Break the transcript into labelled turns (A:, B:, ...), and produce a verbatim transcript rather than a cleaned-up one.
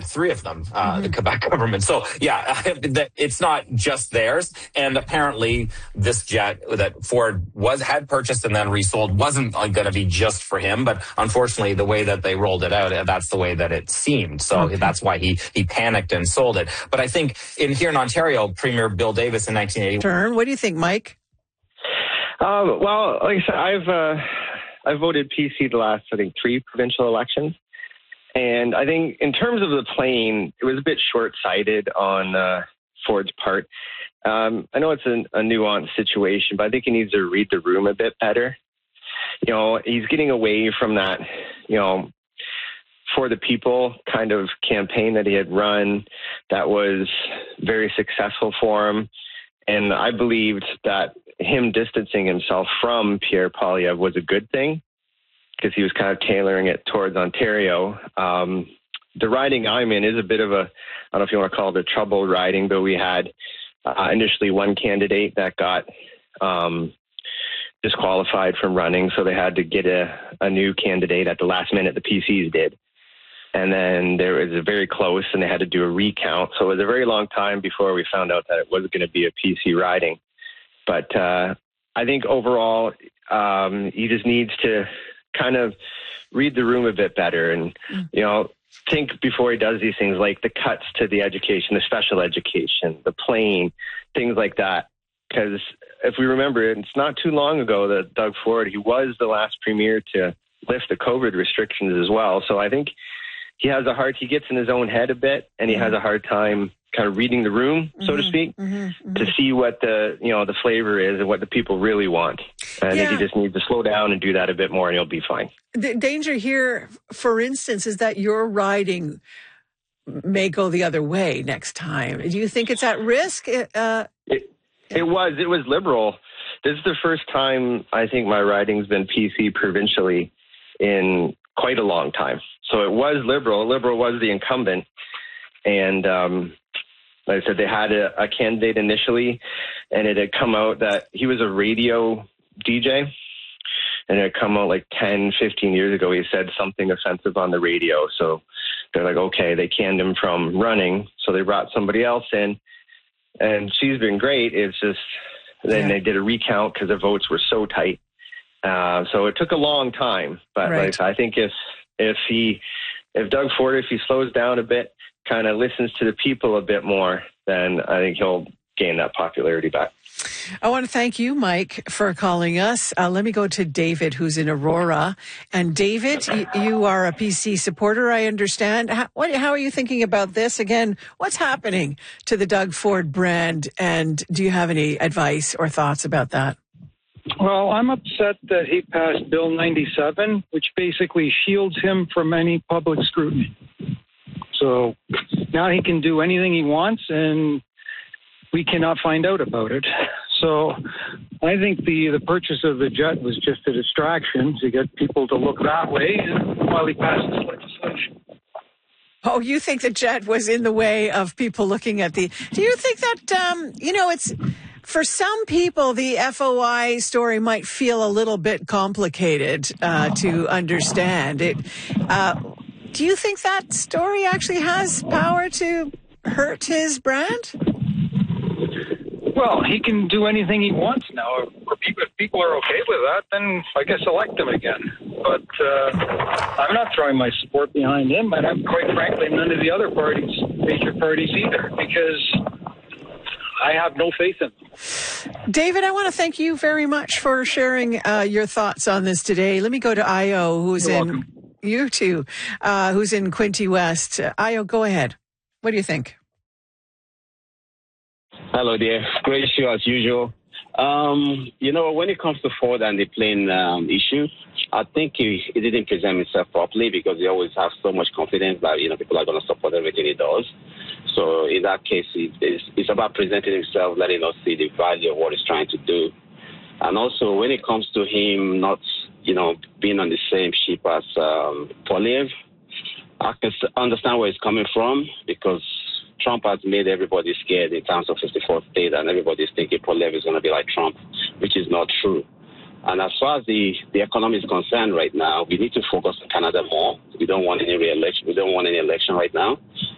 A: three of them, uh, mm-hmm. the Quebec government. So, yeah, it's not just theirs. And apparently this jet that Ford was had purchased and then resold wasn't going to be just for him. But unfortunately, the way that they rolled it out, that's the way that it seemed. So okay. that's why he, he panicked and sold it. But I think in here in Ontario, Premier Bill Davis in nineteen eighty.
B: Turn. What do you think, Mike?
C: Um, well, like I said, I've uh, I voted P C the last, I think, three provincial elections. And I think in terms of the plane, it was a bit short-sighted on uh, Ford's part. Um, I know it's a, a nuanced situation, but I think he needs to read the room a bit better. You know, he's getting away from that, you know, for the people kind of campaign that he had run that was very successful for him. And I believed that him distancing himself from Pierre Poilievre was a good thing because he was kind of tailoring it towards Ontario. Um, the riding I'm in is a bit of a, I don't know if you want to call it a troubled riding, but we had uh, initially one candidate that got um, disqualified from running, so they had to get a, a new candidate at the last minute, the P Cs did. And then there was a very close, and they had to do a recount. So it was a very long time before we found out that it was going to be a P C riding. But uh, I think overall, um, he just needs to kind of read the room a bit better and, you know, think before he does these things like the cuts to the education, the special education, the plane, things like that. Because if we remember, it's not too long ago that Doug Ford, he was the last premier to lift the COVID restrictions as well. So I think he has a hard, he gets in his own head a bit, and he has a hard time kind of reading the room, so mm-hmm, to speak, mm-hmm, mm-hmm. to see what the, you know, the flavor is and what the people really want. And yeah. I think he just needs to slow down and do that a bit more, and he'll be fine.
B: The danger here, for instance, is that your riding may go the other way next time. Do you think it's at risk? Uh,
C: it, it was. It was Liberal. This is the first time I think my riding's been P C provincially in quite a long time. So it was Liberal. Liberal was the incumbent. And um, like I said, they had a, a candidate initially, and it had come out that he was a radio D J. And it had come out like ten, fifteen years ago. He said something offensive on the radio. So they're like, okay, they canned him from running. So they brought somebody else in. And she's been great. It's just then yeah. they did a recount because the votes were so tight. Uh, so it took a long time. But right. like, I think if if he, if Doug Ford, if he slows down a bit, kind of listens to the people a bit more, then I think he'll gain that popularity back.
B: I want to thank you, Mike, for calling us. Uh, let me go to David, who's in Aurora. And David, you, you are a P C supporter, I understand. How, what, how are you thinking about this? Again, what's happening to the Doug Ford brand? And do you have any advice or thoughts about that?
D: Well, I'm upset that he passed Bill ninety-seven, which basically shields him from any public scrutiny. So now he can do anything he wants, and we cannot find out about it. So I think the, the purchase of the jet was just a distraction to get people to look that way while he passed this legislation.
B: Oh, you think the jet was in the way of people looking at the... Do you think that, um, you know, it's... For some people, the F O I story might feel a little bit complicated uh, to understand. It. Uh, do you think that story actually has power to hurt his brand?
D: Well, he can do anything he wants now. If people are okay with that, then I guess elect him again. But uh, I'm not throwing my support behind him, and I'm quite frankly none of the other parties, major parties either, because I have no faith in them.
B: David, I want to thank you very much for sharing uh, your thoughts on this today. Let me go to Io, who's
D: You're
B: in...
D: welcome.
B: You too, uh, who's in Quinte West. Uh, Io, go ahead. What do you think?
E: Hello there. Great show as usual. Um, you know, when it comes to Ford and the plane um, issue, I think he, he didn't present himself properly because he always has so much confidence that, you know, people are going to support everything he does. So in that case, it, it's, it's about presenting himself, letting us see the value of what he's trying to do. And also, when it comes to him not, you know, being on the same ship as um, Poilievre, I can understand where he's coming from because Trump has made everybody scared in terms of fifty-fourth state, and everybody's thinking Poilievre is going to be like Trump, which is not true. And as far as the, the economy is concerned right now, we need to focus on Canada more. We don't want any re-election. We don't want any election right now.